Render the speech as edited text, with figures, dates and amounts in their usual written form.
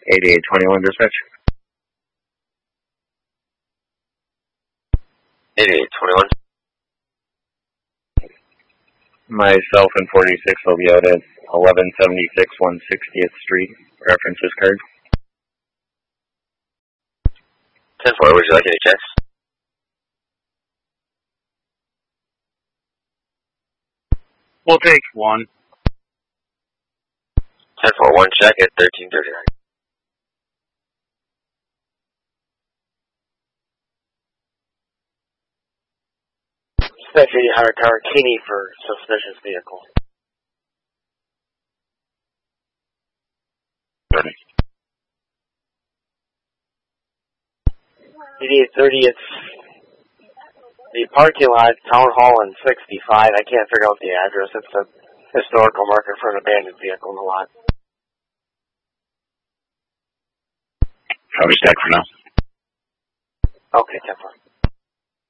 8821 dispatch. 8821. Myself and 46 will be out at 1176 160th Street. References card. 10-4, would you like any checks? We'll take one. 10-4, one check at 1339. Deputy hired car Kinney for suspicious vehicle. Idiot 30, it's the parking lot, Town Hall and 65. I can't figure out the address. It's a historical marker for an abandoned vehicle in the lot. Probably stack for now. Okay, 10-4.